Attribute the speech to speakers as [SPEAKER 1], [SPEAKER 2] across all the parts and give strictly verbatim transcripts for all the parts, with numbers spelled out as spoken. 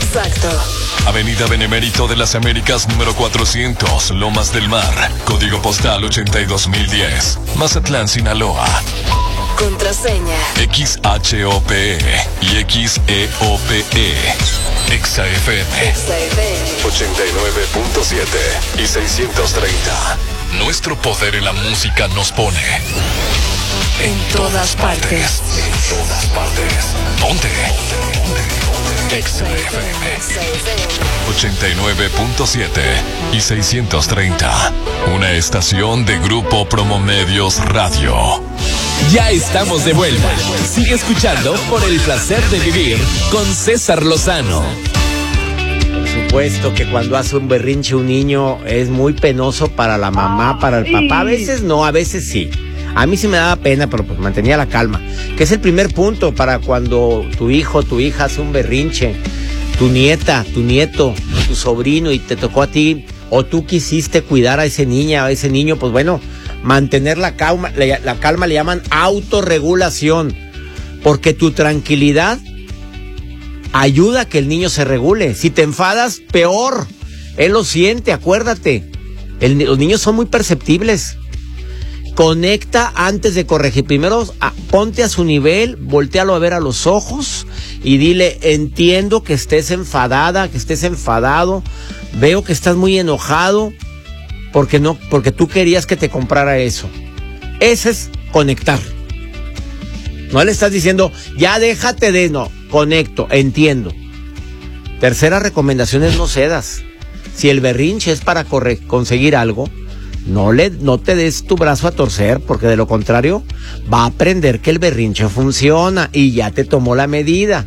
[SPEAKER 1] Exacto.
[SPEAKER 2] Avenida Benemérito de las Américas número cuatrocientos, Lomas del Mar, código postal ochenta y dos mil diez, Mazatlán, Sinaloa.
[SPEAKER 1] Contraseña
[SPEAKER 2] X H O P E y X E O P E. Exa F M
[SPEAKER 1] Exa F M
[SPEAKER 2] ochenta y nueve punto siete y seiscientos treinta. Nuestro poder en la música nos pone
[SPEAKER 1] en todas partes.
[SPEAKER 2] En todas partes. Ponte. Exa F M ochenta y nueve punto siete y seiscientos treinta. Una estación de Grupo Promomedios Radio.
[SPEAKER 3] Ya estamos de vuelta. Sigue escuchando Por el Placer de Vivir con César Lozano.
[SPEAKER 4] Por supuesto que cuando hace un berrinche un niño es muy penoso para la mamá, para el papá. A veces no, a veces sí. A mí sí me daba pena, pero pues mantenía la calma. Que es el primer punto para cuando tu hijo, tu hija hace un berrinche. Tu nieta, tu nieto, tu sobrino y te tocó a ti, o tú quisiste cuidar a ese niña, a ese niño, pues bueno, mantener la calma, la, la calma le llaman autorregulación. Porque tu tranquilidad ayuda a que el niño se regule. Si te enfadas, peor. Él lo siente, acuérdate. El, los niños son muy perceptibles. Conecta antes de corregir. Primero, a, ponte a su nivel, voltéalo a ver a los ojos y dile, entiendo que estés enfadada, que estés enfadado, veo que estás muy enojado porque no, porque tú querías que te comprara eso. Ese es conectar. No le estás diciendo, ya déjate de, no, conecto, entiendo. Tercera recomendación es no cedas. Si el berrinche es para corre- conseguir algo, No, le, no te des tu brazo a torcer, porque de lo contrario va a aprender que el berrinche funciona y ya te tomó la medida.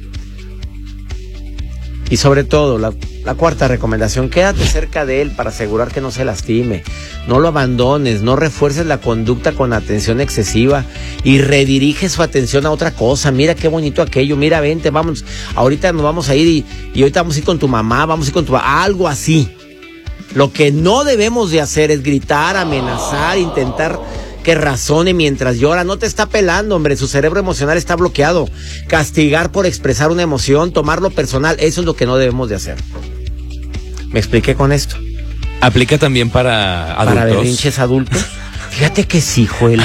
[SPEAKER 4] Y sobre todo, la, la cuarta recomendación, quédate cerca de él para asegurar que no se lastime. No lo abandones, no refuerces la conducta con atención excesiva y redirige su atención a otra cosa. Mira qué bonito aquello, mira, vente, vamos, ahorita nos vamos a ir y, y ahorita vamos a ir con tu mamá, vamos a ir con tu mamá, algo así. Lo que no debemos de hacer es gritar, amenazar, intentar que razone mientras llora. No te está pelando, hombre, su cerebro emocional está bloqueado. Castigar por expresar una emoción, tomarlo personal, eso es lo que no debemos de hacer. ¿Me expliqué con esto?
[SPEAKER 3] ¿Aplica también para adultos?
[SPEAKER 4] ¿Para berrinches adultos? Fíjate que sí, Joel.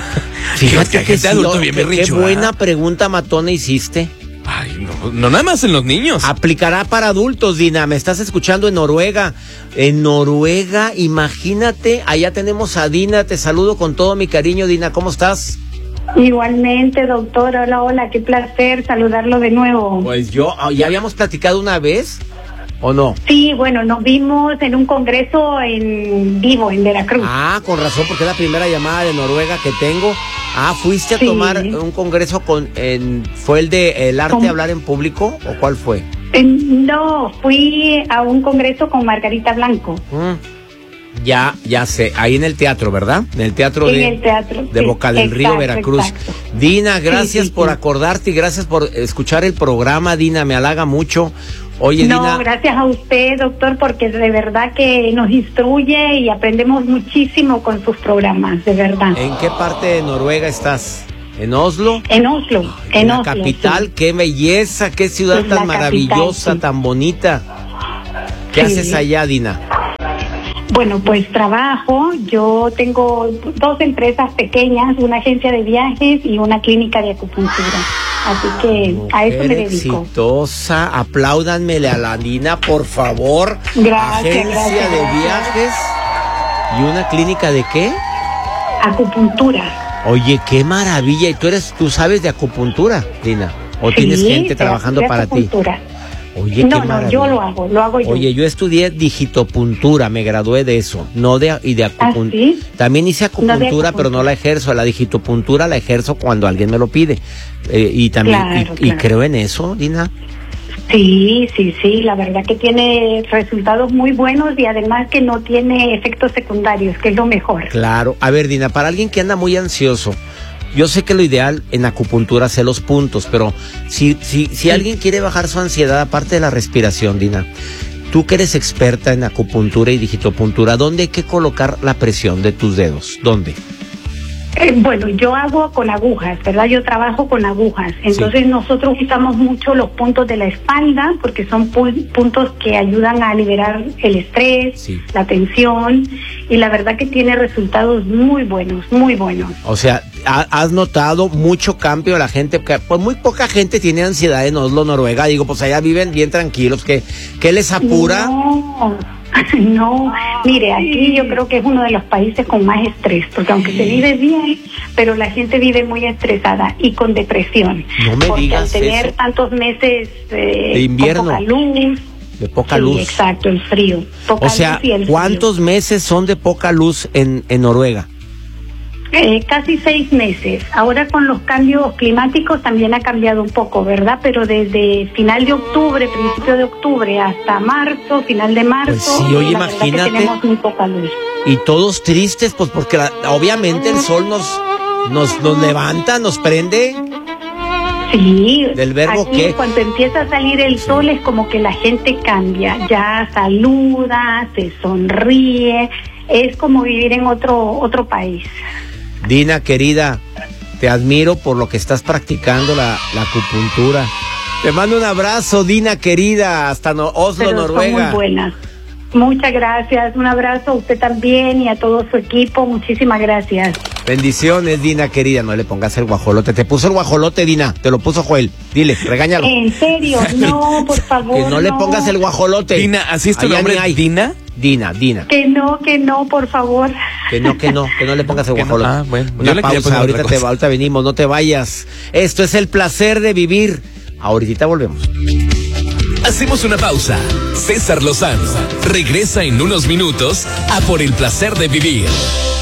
[SPEAKER 4] Fíjate que sí.
[SPEAKER 3] Adulto bien
[SPEAKER 4] qué,
[SPEAKER 3] berrincho,
[SPEAKER 4] qué buena
[SPEAKER 3] ¿eh?
[SPEAKER 4] pregunta matona hiciste.
[SPEAKER 3] Ay, no, no nada más en los niños.
[SPEAKER 4] Aplicará para adultos, Dina. Me estás escuchando en Noruega. En Noruega, imagínate, allá tenemos a Dina. Te saludo con todo mi cariño, Dina. ¿Cómo estás?
[SPEAKER 5] Igualmente, doctor. Hola, hola. Qué placer saludarlo de nuevo.
[SPEAKER 4] Pues yo, ¿ya habíamos platicado una vez o no?
[SPEAKER 5] Sí, bueno, nos vimos en un congreso en vivo, en Veracruz.
[SPEAKER 4] Ah, con razón, porque es la primera llamada de Noruega que tengo. Ah, ¿fuiste a
[SPEAKER 5] sí.
[SPEAKER 4] tomar un congreso con, en, fue el de el arte
[SPEAKER 5] ¿Cómo?
[SPEAKER 4] de hablar en público o cuál fue?
[SPEAKER 5] Eh, no, fui a un congreso con Margarita Blanco.
[SPEAKER 4] Mm, ya, ya sé, ahí en el teatro, ¿verdad? En el teatro,
[SPEAKER 5] En
[SPEAKER 4] de,
[SPEAKER 5] el teatro,
[SPEAKER 4] de
[SPEAKER 5] sí,
[SPEAKER 4] Boca del
[SPEAKER 5] exacto,
[SPEAKER 4] Río, Veracruz.
[SPEAKER 5] exacto.
[SPEAKER 4] Dina, gracias
[SPEAKER 5] Sí, sí,
[SPEAKER 4] por
[SPEAKER 5] sí.
[SPEAKER 4] acordarte y gracias por escuchar el programa, Dina, me halaga mucho. Oye,
[SPEAKER 5] No,
[SPEAKER 4] Dina.
[SPEAKER 5] gracias a usted, doctor, porque de verdad que nos instruye y aprendemos muchísimo con sus programas, de verdad.
[SPEAKER 4] ¿En qué parte de Noruega estás? ¿En Oslo?
[SPEAKER 5] En Oslo, en,
[SPEAKER 4] En la
[SPEAKER 5] Oslo.
[SPEAKER 4] capital,
[SPEAKER 5] sí.
[SPEAKER 4] qué belleza, qué ciudad
[SPEAKER 5] Es la
[SPEAKER 4] tan maravillosa,
[SPEAKER 5] capital, sí.
[SPEAKER 4] tan bonita. ¿Qué
[SPEAKER 5] Sí.
[SPEAKER 4] haces allá, Dina?
[SPEAKER 5] Bueno, pues trabajo, yo tengo dos empresas pequeñas, una agencia de viajes y una clínica de acupuntura. Así que a eso me
[SPEAKER 4] Mujer
[SPEAKER 5] dedico.
[SPEAKER 4] exitosa, apláudanmele a la Dina, por favor.
[SPEAKER 5] Gracias,
[SPEAKER 4] Agencia
[SPEAKER 5] gracias,
[SPEAKER 4] de
[SPEAKER 5] gracias.
[SPEAKER 4] viajes y una clínica de qué?
[SPEAKER 5] Acupuntura.
[SPEAKER 4] Oye, qué maravilla. ¿Y tú eres, tú sabes de acupuntura, Dina? ¿O tienes
[SPEAKER 5] Sí,
[SPEAKER 4] gente
[SPEAKER 5] de-
[SPEAKER 4] trabajando
[SPEAKER 5] de
[SPEAKER 4] para
[SPEAKER 5] acupuntura.
[SPEAKER 4] ti? Oye,
[SPEAKER 5] No,
[SPEAKER 4] qué
[SPEAKER 5] no,
[SPEAKER 4] maravilla.
[SPEAKER 5] yo lo hago, lo hago yo.
[SPEAKER 4] Oye, yo estudié digitopuntura, me gradué de eso, no de y de acupuntura.
[SPEAKER 5] ¿Ah, sí?
[SPEAKER 4] También hice acupuntura,
[SPEAKER 5] No de acupuntura.
[SPEAKER 4] pero no la ejerzo. La digitopuntura la ejerzo cuando alguien me lo pide. Eh, y también
[SPEAKER 5] Claro,
[SPEAKER 4] y, y
[SPEAKER 5] claro.
[SPEAKER 4] creo en eso, Dina.
[SPEAKER 5] Sí, sí, sí, la verdad que tiene resultados muy buenos y además que no tiene efectos secundarios, que es lo mejor.
[SPEAKER 4] Claro. A ver, Dina, para alguien que anda muy ansioso, yo sé que lo ideal en acupuntura es hacer los puntos, pero si, si, si alguien quiere bajar su ansiedad, aparte de la respiración, Dina, tú que eres experta en acupuntura y digitopuntura, ¿dónde hay que colocar la presión de tus dedos? ¿Dónde?
[SPEAKER 5] Eh, bueno, yo hago con agujas, ¿verdad? Yo trabajo con agujas. Entonces sí. Nosotros usamos mucho los puntos de la espalda porque son pu- puntos que ayudan a liberar el estrés, sí. La tensión, y la verdad que tiene resultados muy buenos, muy buenos.
[SPEAKER 4] O sea, ha, ¿has notado mucho cambio a la gente? Que, pues muy poca gente tiene ansiedad en Oslo, Noruega. Digo, pues allá viven bien tranquilos. ¿Qué, qué les apura?
[SPEAKER 5] No. No, mire, aquí yo creo que es uno de los países con más estrés, porque aunque se vive bien, pero la gente vive muy estresada y con depresión.
[SPEAKER 4] No me
[SPEAKER 5] porque
[SPEAKER 4] digas
[SPEAKER 5] al tener
[SPEAKER 4] eso.
[SPEAKER 5] tantos meses eh,
[SPEAKER 4] de invierno,
[SPEAKER 5] con poca luz,
[SPEAKER 4] de poca
[SPEAKER 5] sí,
[SPEAKER 4] luz.
[SPEAKER 5] Exacto, el frío. Poca
[SPEAKER 4] o sea,
[SPEAKER 5] luz y el
[SPEAKER 4] ¿cuántos
[SPEAKER 5] frío.
[SPEAKER 4] meses son de poca luz en, en Noruega?
[SPEAKER 5] Eh, casi seis meses. Ahora con los cambios climáticos también ha cambiado un poco, ¿verdad? Pero desde final de octubre, principio de octubre, hasta marzo, final de marzo,
[SPEAKER 4] pues sí, oye,
[SPEAKER 5] la verdad
[SPEAKER 4] imagínate.
[SPEAKER 5] que tenemos muy poca luz.
[SPEAKER 4] Y todos tristes, pues porque la, obviamente el sol nos, nos, nos levanta, nos prende.
[SPEAKER 5] Sí,
[SPEAKER 4] ¿Del verbo
[SPEAKER 5] aquí
[SPEAKER 4] qué?
[SPEAKER 5] Cuando empieza a salir el sol es como que la gente cambia, ya saluda, se sonríe, es como vivir en otro otro país.
[SPEAKER 4] Dina, querida, te admiro por lo que estás practicando la, la acupuntura. Te mando un abrazo, Dina, querida, hasta no, Oslo,
[SPEAKER 5] Pero
[SPEAKER 4] Noruega.
[SPEAKER 5] son muy buenas. Muchas gracias, un abrazo a usted también y a todo su equipo, muchísimas gracias.
[SPEAKER 4] Bendiciones, Dina, querida, no le pongas el guajolote. Te puso el guajolote, Dina, te lo puso Joel. Dile, regáñalo.
[SPEAKER 5] ¿En serio? No, por favor.
[SPEAKER 4] Que no le pongas el guajolote.
[SPEAKER 6] Dina, ¿así es tu
[SPEAKER 4] Allá
[SPEAKER 6] nombre?
[SPEAKER 4] ni hay.
[SPEAKER 6] ¿Dina?
[SPEAKER 4] Dina, Dina.
[SPEAKER 5] Que no, que no, por favor.
[SPEAKER 4] Que no, que no, que no le pongas el
[SPEAKER 6] Que no.
[SPEAKER 4] guajolote.
[SPEAKER 6] Ah, bueno, yo
[SPEAKER 4] Una
[SPEAKER 6] le quería
[SPEAKER 4] pausa,
[SPEAKER 6] poner
[SPEAKER 4] ahorita,
[SPEAKER 6] otra
[SPEAKER 4] te,
[SPEAKER 6] cosa.
[SPEAKER 4] ahorita venimos, no te vayas. Esto es el placer de vivir. Ahorita volvemos.
[SPEAKER 3] Hacemos una pausa. César Lozano regresa en unos minutos a Por el placer de vivir.